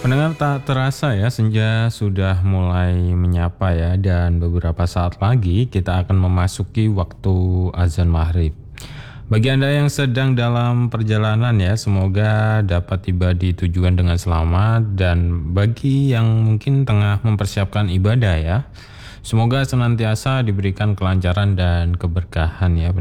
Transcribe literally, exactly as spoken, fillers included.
Pendengar tak terasa ya, senja sudah mulai menyapa ya, dan beberapa saat lagi kita akan memasuki waktu azan maghrib. Bagi Anda yang sedang dalam perjalanan ya, semoga dapat tiba di tujuan dengan selamat, dan bagi yang mungkin tengah mempersiapkan ibadah ya, semoga senantiasa diberikan kelancaran dan keberkahan ya.